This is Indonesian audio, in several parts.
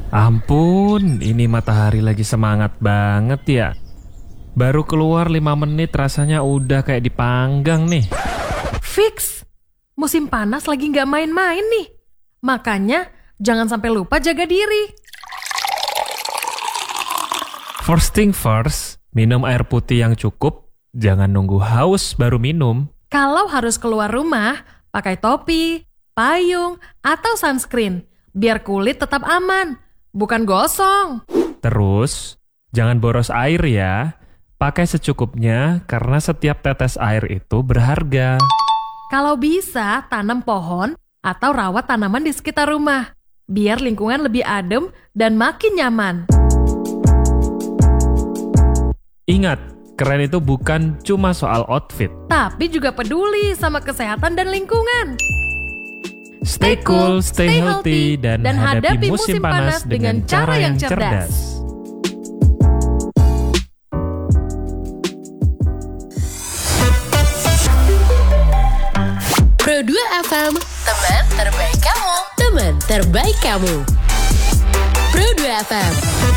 Ampun, ini matahari lagi semangat banget ya. Baru keluar 5 menit rasanya udah kayak dipanggang nih. Fix, musim panas lagi nggak main-main nih. Makanya jangan sampai lupa jaga diri. First thing first, minum air putih yang cukup. Jangan nunggu haus baru minum. Kalau harus keluar rumah, pakai topi, payung, atau sunscreen. Biar kulit tetap aman, bukan gosong. Terus, jangan boros air ya. Pakai secukupnya karena setiap tetes air itu berharga. Kalau bisa, tanam pohon atau rawat tanaman di sekitar rumah. Biar lingkungan lebih adem dan makin nyaman. Ingat, keren itu bukan cuma soal outfit. Tapi juga peduli sama kesehatan dan lingkungan. Stay cool, stay healthy, dan hadapi musim panas dengan cara yang cerdas. Pro2 FM, teman terbaik kamu. Teman terbaik kamu. Pro2 FM.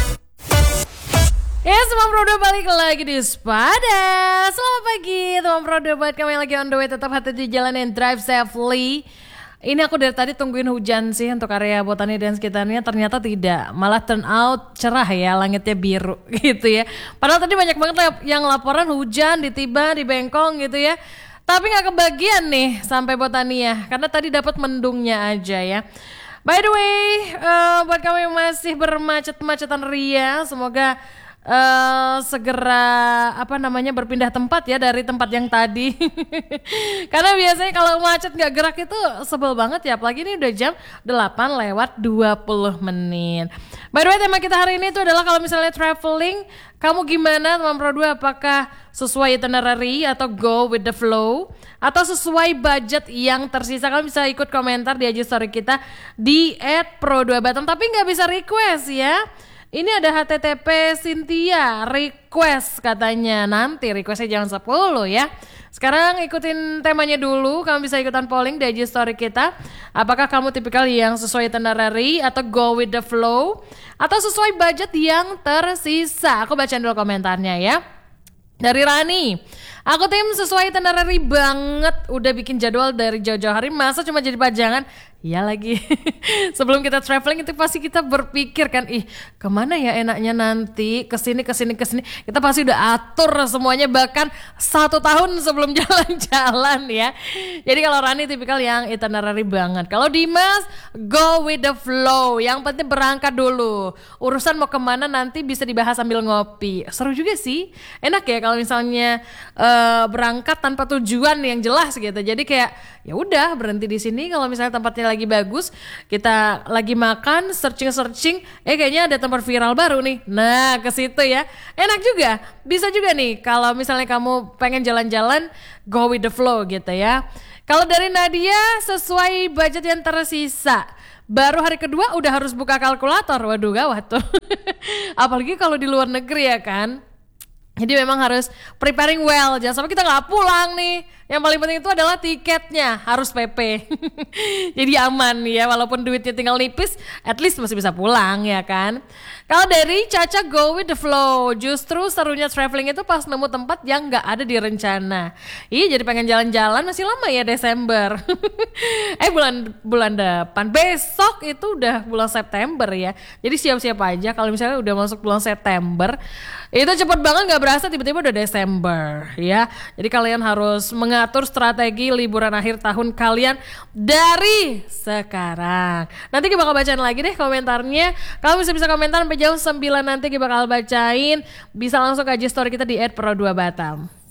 Ya, teman Pro2 balik lagi di Spada. Selamat pagi teman Pro2 buat kamu yang lagi on the way. Tetap hati di jalan and drive safely. Ini aku dari tadi tungguin hujan sih untuk area Botani dan sekitarnya. Ternyata tidak, malah turn out cerah ya, langitnya biru gitu ya. Padahal tadi banyak banget yang laporan hujan di Tiba, di Bengkong gitu ya. Tapi gak kebagian nih sampai Botania, karena tadi dapat mendungnya aja ya. By the way, buat kamu yang masih bermacet-macetan ria, semoga segera berpindah tempat ya dari tempat yang tadi. Karena biasanya kalau macet gak gerak itu sebel banget ya, apalagi ini udah jam 8:20 menit. By the way, tema kita hari ini itu adalah kalau misalnya traveling, kamu gimana teman Pro2? Apakah sesuai itinerary atau go with the flow, atau sesuai budget yang tersisa? Kamu bisa ikut komentar di IG story kita di @pro2batam, tapi gak bisa request ya. Ini ada HTTP Cynthia request katanya, nanti requestnya jam 10 ya. Sekarang ikutin temanya dulu, kamu bisa ikutan polling di IG story kita. Apakah kamu tipikal yang sesuai itinerary atau go with the flow, atau sesuai budget yang tersisa? Aku bacain dulu komentarnya ya. Dari Rani, aku tim sesuai itinerary banget, udah bikin jadwal dari jauh-jauh hari, masa cuma jadi pajangan? Iya lagi. Sebelum kita traveling itu pasti kita berpikir kan, kemana ya enaknya nanti, kesini. Kita pasti udah atur semuanya, bahkan 1 tahun sebelum jalan-jalan ya. Jadi kalau Rani tipikal yang itinerary banget. Kalau Dimas, go with the flow, yang penting berangkat dulu. Urusan mau kemana nanti bisa dibahas sambil ngopi. Seru juga sih, enak ya kalau misalnya berangkat tanpa tujuan yang jelas gitu. Jadi kayak ya udah berhenti di sini, kalau misalnya tempatnya lagi bagus, kita lagi makan, searching, kayaknya ada tempat viral baru nih. Nah, ke situ ya. Enak juga. Bisa juga nih kalau misalnya kamu pengen jalan-jalan, go with the flow gitu ya. Kalau dari Nadia, sesuai budget yang tersisa. Baru hari kedua udah harus buka kalkulator. Waduh, gawat tuh. Apalagi kalau di luar negeri ya kan. Jadi memang harus preparing well, jangan sampai kita gak pulang nih. Yang paling penting itu adalah tiketnya, harus PP. Jadi aman ya, walaupun duitnya tinggal nipis, at least masih bisa pulang ya kan. Kalau dari Caca, go with the flow. Justru serunya traveling itu pas nemu tempat yang gak ada di rencana. Jadi pengen jalan-jalan, masih lama ya Desember. bulan depan, besok itu udah bulan September ya. Jadi siap-siap aja kalau misalnya udah masuk bulan September. Itu cepet banget, gak berasa tiba-tiba udah Desember ya. Jadi kalian harus mengatur strategi liburan akhir tahun kalian dari sekarang. Nanti kita bakal bacain lagi deh komentarnya. Kamu bisa komentar sampai jam 9 nanti kita bakal bacain. Bisa langsung ke IG story kita di @pro2batam.